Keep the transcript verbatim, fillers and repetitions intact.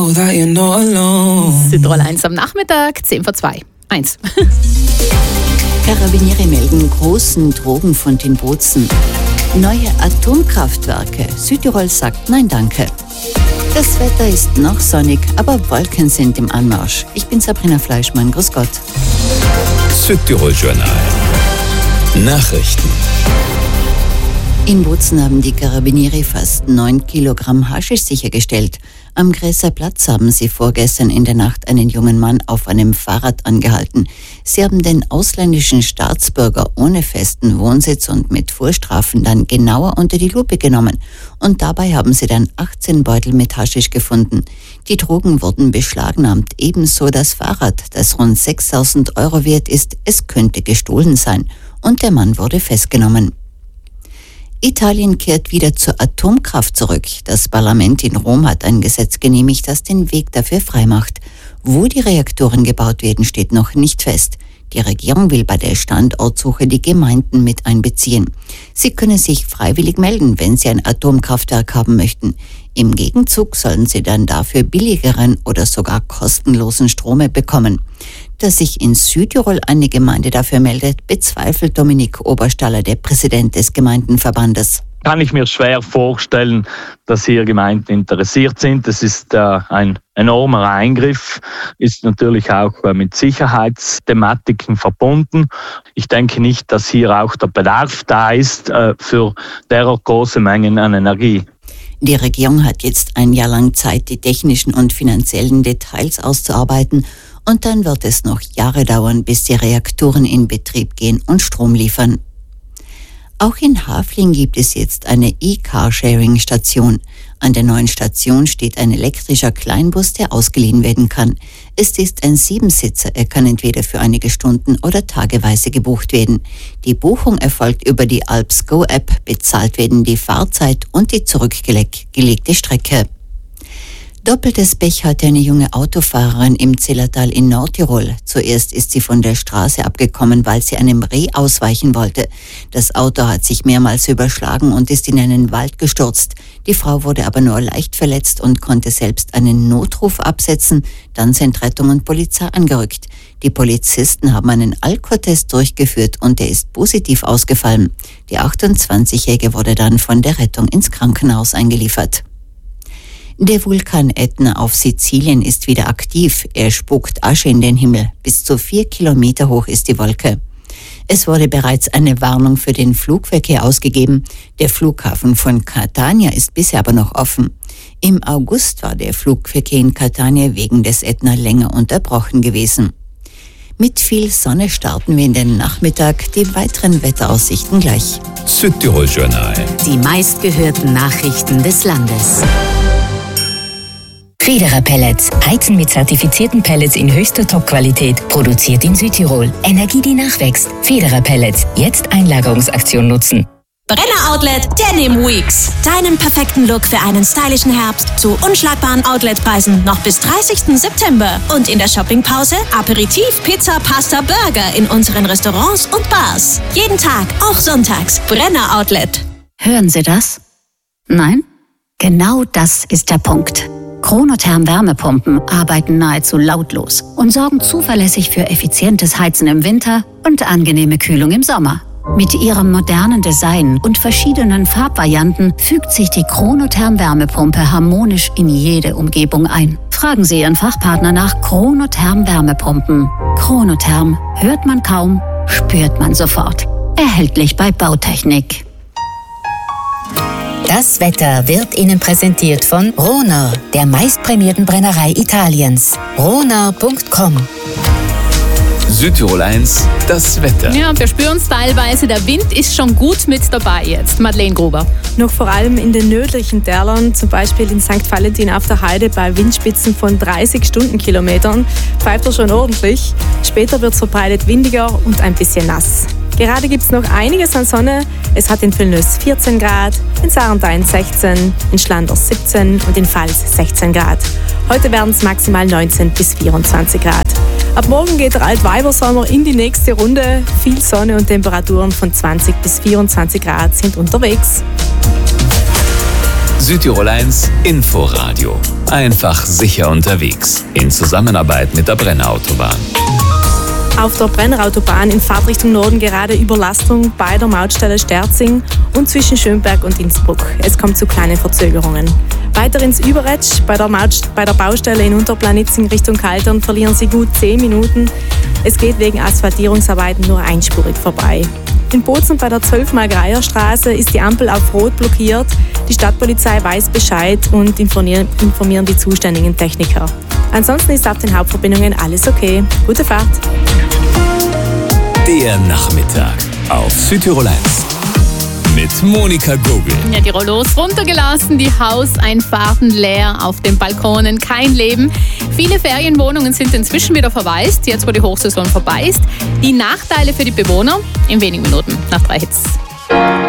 Südtirol eins am Nachmittag, zehn vor zwei. eins. Karabiniere melden großen Drogenfund in Bozen. Neue Atomkraftwerke. Südtirol sagt Nein, danke. Das Wetter ist noch sonnig, aber Wolken sind im Anmarsch. Ich bin Sabrina Fleischmann. Grüß Gott. Südtirol Journal. Nachrichten. In Bozen haben die Karabiniere fast neun Kilogramm Haschisch sichergestellt. Am Gräser Platz haben sie vorgestern in der Nacht einen jungen Mann auf einem Fahrrad angehalten. Sie haben den ausländischen Staatsbürger ohne festen Wohnsitz und mit Vorstrafen dann genauer unter die Lupe genommen. Und dabei haben sie dann achtzehn Beutel mit Haschisch gefunden. Die Drogen wurden beschlagnahmt, ebenso das Fahrrad, das rund sechstausend Euro wert ist. Es könnte gestohlen sein. Und der Mann wurde festgenommen. Italien kehrt wieder zur Atomkraft zurück. Das Parlament in Rom hat ein Gesetz genehmigt, das den Weg dafür freimacht. Wo die Reaktoren gebaut werden, steht noch nicht fest. Die Regierung will bei der Standortsuche die Gemeinden mit einbeziehen. Sie können sich freiwillig melden, wenn sie ein Atomkraftwerk haben möchten. Im Gegenzug sollen sie dann dafür billigeren oder sogar kostenlosen Strom bekommen. Dass sich in Südtirol eine Gemeinde dafür meldet, bezweifelt Dominik Oberstaller, der Präsident des Gemeindenverbandes. Kann ich mir schwer vorstellen, dass hier Gemeinden interessiert sind. Das ist äh, ein enormer Eingriff, ist natürlich auch äh, mit Sicherheitsthematiken verbunden. Ich denke nicht, dass hier auch der Bedarf da ist äh, für derart große Mengen an Energie. Die Regierung hat jetzt ein Jahr lang Zeit, die technischen und finanziellen Details auszuarbeiten. Und dann wird es noch Jahre dauern, bis die Reaktoren in Betrieb gehen und Strom liefern. Auch in Hafling gibt es jetzt eine E-Carsharing-Station. An der neuen Station steht ein elektrischer Kleinbus, der ausgeliehen werden kann. Es ist ein Siebensitzer, er kann entweder für einige Stunden oder tageweise gebucht werden. Die Buchung erfolgt über die AlpsGo-App, bezahlt werden die Fahrzeit und die zurückgelegte Strecke. Doppeltes Pech hatte eine junge Autofahrerin im Zillertal in Nordtirol. Zuerst ist sie von der Straße abgekommen, weil sie einem Reh ausweichen wollte. Das Auto hat sich mehrmals überschlagen und ist in einen Wald gestürzt. Die Frau wurde aber nur leicht verletzt und konnte selbst einen Notruf absetzen. Dann sind Rettung und Polizei angerückt. Die Polizisten haben einen Alkotest durchgeführt und der ist positiv ausgefallen. Die achtundzwanzigjährige wurde dann von der Rettung ins Krankenhaus eingeliefert. Der Vulkan Ätna auf Sizilien ist wieder aktiv. Er spuckt Asche in den Himmel. Bis zu vier Kilometer hoch ist die Wolke. Es wurde bereits eine Warnung für den Flugverkehr ausgegeben. Der Flughafen von Catania ist bisher aber noch offen. Im August war der Flugverkehr in Catania wegen des Ätna länger unterbrochen gewesen. Mit viel Sonne starten wir in den Nachmittag. Die weiteren Wetteraussichten gleich. Südtirol Journal. Die meistgehörten Nachrichten des Landes. Federer Pellets. Heizen mit zertifizierten Pellets in höchster Top-Qualität. Produziert in Südtirol. Energie, die nachwächst. Federer Pellets. Jetzt Einlagerungsaktion nutzen. Brenner Outlet Denim Weeks. Deinen perfekten Look für einen stylischen Herbst zu unschlagbaren Outletpreisen noch bis dreißigsten September. Und in der Shoppingpause Aperitif, Pizza, Pasta, Burger in unseren Restaurants und Bars. Jeden Tag, auch sonntags. Brenner Outlet. Hören Sie das? Nein? Genau das ist der Punkt. Chronotherm Wärmepumpen arbeiten nahezu lautlos und sorgen zuverlässig für effizientes Heizen im Winter und angenehme Kühlung im Sommer. Mit ihrem modernen Design und verschiedenen Farbvarianten fügt sich die Chronotherm Wärmepumpe harmonisch in jede Umgebung ein. Fragen Sie Ihren Fachpartner nach Chronotherm Wärmepumpen. Chronotherm hört man kaum, spürt man sofort. Erhältlich bei Bautechnik. Das Wetter wird Ihnen präsentiert von Rohner, der meistprämierten Brennerei Italiens. rohner punkt com. Südtirol eins, das Wetter. Ja, wir spüren es teilweise. Der Wind ist schon gut mit dabei jetzt. Madeleine Gruber. Noch vor allem in den nördlichen Tälern, zum Beispiel in Sankt Valentin auf der Heide bei Windspitzen von dreißig Stundenkilometern, pfeift er schon ordentlich. Später wird es verbreitet windiger und ein bisschen nass. Gerade gibt es noch einiges an Sonne. Es hat in Vilnius vierzehn Grad, in Sarntein sechzehn, in Schlanders siebzehn und in Pfalz sechzehn Grad. Heute werden es maximal neunzehn bis vierundzwanzig Grad. Ab morgen geht der Altweibersommer in die nächste Runde. Viel Sonne und Temperaturen von zwanzig bis vierundzwanzig Grad sind unterwegs. Südtirol eins Inforadio Einfach sicher unterwegs. In Zusammenarbeit mit der Brenner Autobahn. Auf der Brenner Autobahn in Fahrtrichtung Norden gerade Überlastung bei der Mautstelle Sterzing und zwischen Schönberg und Innsbruck. Es kommt zu kleinen Verzögerungen. Weiter ins Überetsch, bei der, Maut, bei der Baustelle in Unterplanitzing Richtung Kaltern verlieren Sie gut zehn Minuten. Es geht wegen Asphaltierungsarbeiten nur einspurig vorbei. In Bozen bei der zwölf mal Greier Straße ist die Ampel auf Rot blockiert. Die Stadtpolizei weiß Bescheid und informieren, informieren die zuständigen Techniker. Ansonsten ist auf den Hauptverbindungen alles okay. Gute Fahrt! Der Nachmittag auf Südtirol eins. Mit Monika Gogel. Ja, die Rollos runtergelassen, die Hauseinfahrten leer, auf den Balkonen kein Leben. Viele Ferienwohnungen sind inzwischen wieder verwaist, jetzt wo die Hochsaison vorbei ist. Die Nachteile für die Bewohner in wenigen Minuten nach drei Hits.